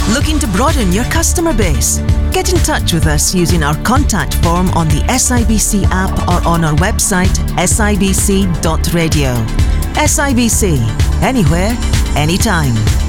Looking to broaden your customer base? Get in touch with us using our contact form on the SIBC app or on our website sibc.radio. SIBC, anywhere, anytime.